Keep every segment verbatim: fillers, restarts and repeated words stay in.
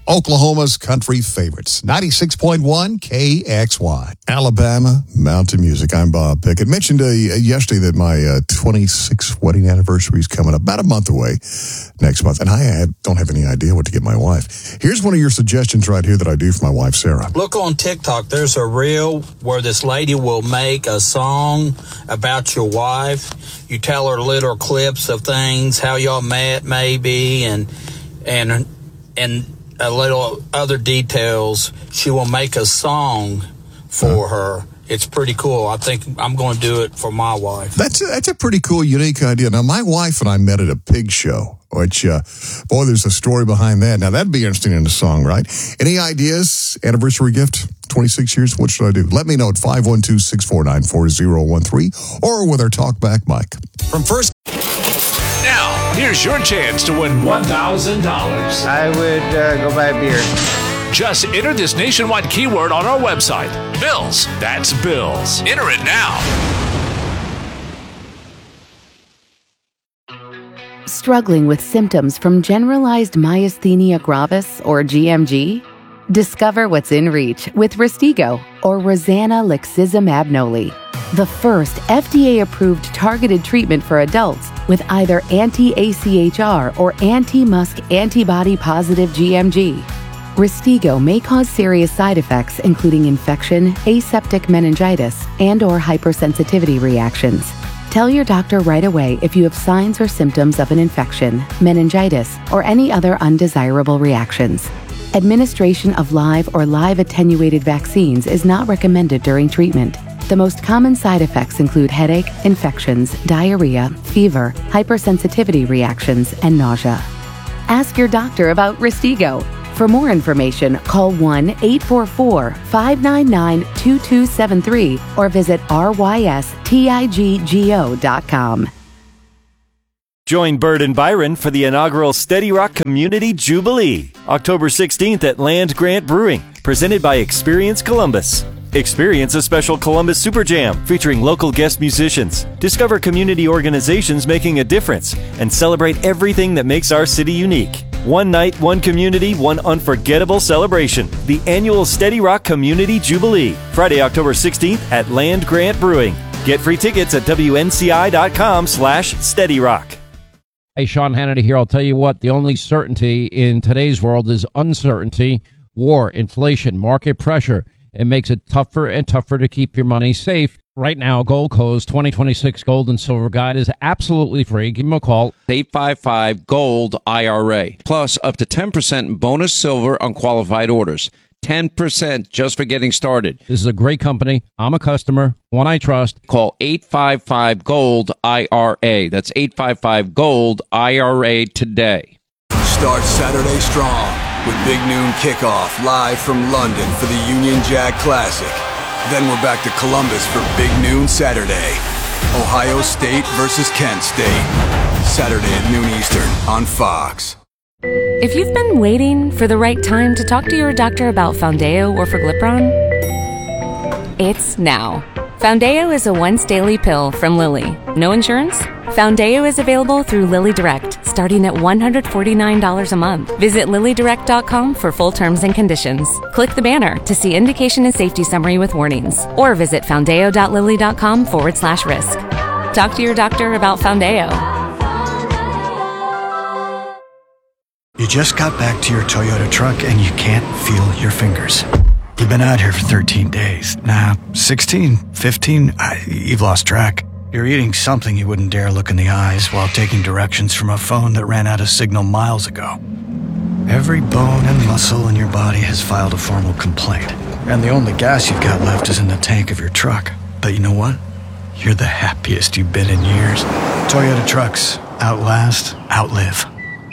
Oklahoma's country favorites. ninety-six point one K X Y. Alabama Mountain Music. I'm Bob Pickett. Mentioned uh, yesterday that my uh, twenty-sixth wedding anniversary is coming up about a month away next month. And I have, don't have any idea what to get my wife. Here's one of your suggestions right here that I do for my wife, Sarah. Look on TikTok. There's a reel where this lady will make a song about your wife. You tell her little clips of things, how y'all met maybe, and and and a little other details. She will make a song for uh-huh. her. It's pretty cool. I think I'm going to do it for my wife. That's a, that's a pretty cool, unique idea. Now, my wife and I met at a pig show, which, uh, boy, there's a story behind that. Now, that'd be interesting in a song, right? Any ideas? Anniversary gift? twenty-six years? What should I do? Let me know at five one two, six four nine, four zero one three or with our Talkback mic. From First... Now, here's your chance to win one thousand dollars. I would uh, go buy a beer. Just enter this nationwide keyword on our website. Bills. That's Bills. Enter it now. Struggling with symptoms from generalized myasthenia gravis or G M G? Discover what's in reach with Restigo or Rosanna Lexizumab Noli, the first F D A-approved targeted treatment for adults with either anti-A C H R or anti-MuSK antibody-positive G M G. Restigo may cause serious side effects including infection, aseptic meningitis, and or hypersensitivity reactions. Tell your doctor right away if you have signs or symptoms of an infection, meningitis, or any other undesirable reactions. Administration of live or live attenuated vaccines is not recommended during treatment. The most common side effects include headache, infections, diarrhea, fever, hypersensitivity reactions, and nausea. Ask your doctor about Restigo. For more information, call one eight four four, five nine nine, two two seven three or visit r y s tiggo dot com. Join Bird and Byron for the inaugural Steady Rock Community Jubilee, October sixteenth at Land Grant Brewing, presented by Experience Columbus. Experience a special Columbus Super Jam featuring local guest musicians. Discover community organizations making a difference and celebrate everything that makes our city unique. One night, one community, one unforgettable celebration. The annual Steady Rock Community Jubilee, Friday, October sixteenth at Land Grant Brewing. Get free tickets at W N C I dot com slash Steady Rock. Hey, Sean Hannity here. I'll tell you what, the only certainty in today's world is uncertainty, war, inflation, market pressure. It makes it tougher and tougher to keep your money safe. Right now, Gold Co's twenty twenty-six Gold and Silver Guide is absolutely free. Give them a call. eight five five GOLD I R A. Plus, up to ten percent bonus silver on qualified orders. ten percent just for getting started. This is a great company. I'm a customer, one I trust. Call eight five five GOLD I R A. That's eight five five GOLD I R A today. Start Saturday strong with Big Noon Kickoff live from London for the Union Jack Classic. Then we're back to Columbus for Big Noon Saturday. Ohio State versus Kent State. Saturday at noon Eastern on Fox. If you've been waiting for the right time to talk to your doctor about Foundeo or Forglipron, it's now. Foundeo is a once-daily pill from Lilly. No insurance? Foundeo is available through Lilly Direct, starting at one hundred forty-nine dollars a month. Visit lilly direct dot com for full terms and conditions. Click the banner to see indication and safety summary with warnings, or visit foundeo.lilly.com forward slash risk. Talk to your doctor about Foundeo. You just got back to your Toyota truck and you can't feel your fingers. You've been out here for thirteen days. Nah, sixteen, fifteen, I, you've lost track. You're eating something you wouldn't dare look in the eyes while taking directions from a phone that ran out of signal miles ago. Every bone and muscle in your body has filed a formal complaint, and the only gas you've got left is in the tank of your truck. But you know what? You're the happiest you've been in years. Toyota trucks. Outlast, outlive.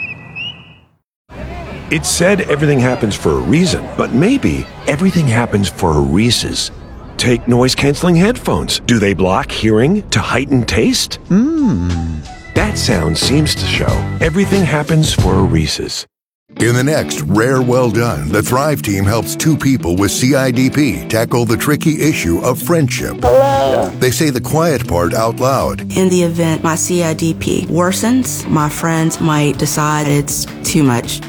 It's said everything happens for a reason, but maybe everything happens for a Reese's. Take noise-canceling headphones. Do they block hearing to heighten taste? Mmm. That sound seems to show everything happens for a Reese's. In the next Rare Well Done, the Thrive team helps two people with C I D P tackle the tricky issue of friendship. Hello. They say the quiet part out loud. In the event my C I D P worsens, my friends might decide it's too much.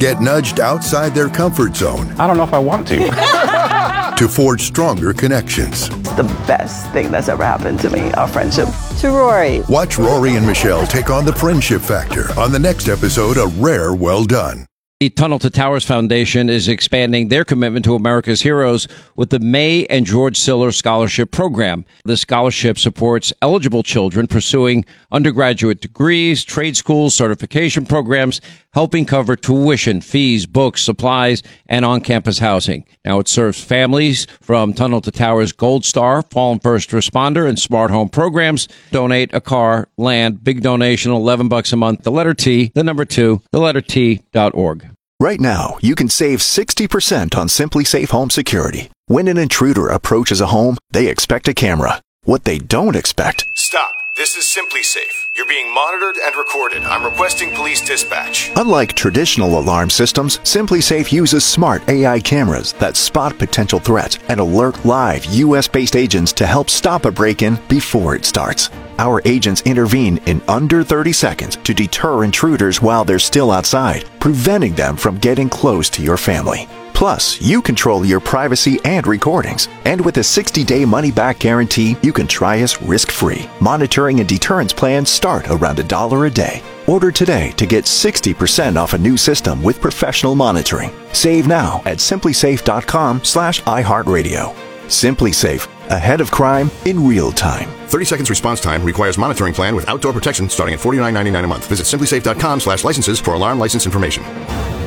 get nudged outside their comfort zone. I don't know if I want to. To forge stronger connections. The best thing that's ever happened to me, our friendship. To Rory. Watch Rory and Michelle take on the friendship factor on the next episode of Rare Well Done. The Tunnel to Towers Foundation is expanding their commitment to America's heroes with the May and George Siller Scholarship Program. The scholarship supports eligible children pursuing undergraduate degrees, trade schools, certification programs, helping cover tuition, fees, books, supplies, and on-campus housing. Now it serves families from Tunnel to Towers Gold Star, Fallen First Responder, and Smart Home programs. Donate a car, land, big donation, eleven bucks a month. The letter T, the number two, the letter T dot org. Right now, you can save sixty percent on Simply Safe Home Security. When an intruder approaches a home, they expect a camera. What they don't expect... Stop. This is Simply Safe. You're being monitored and recorded. I'm requesting police dispatch. Unlike traditional alarm systems, Simply Safe uses smart A I cameras that spot potential threats and alert live U S-based agents to help stop a break-in before it starts. Our agents intervene in under thirty seconds to deter intruders while they're still outside, preventing them from getting close to your family. Plus, you control your privacy and recordings. And with a sixty-day money-back guarantee, you can try us risk-free. Monitoring and deterrence plans start around a dollar a day. Order today to get sixty percent off a new system with professional monitoring. Save now at simplysafe.com slash iHeartRadio. Simply Safe, ahead of crime in real time. thirty seconds response time requires monitoring plan with outdoor protection starting at forty-nine ninety-nine a month. Visit simplysafe.com slash licenses for alarm license information.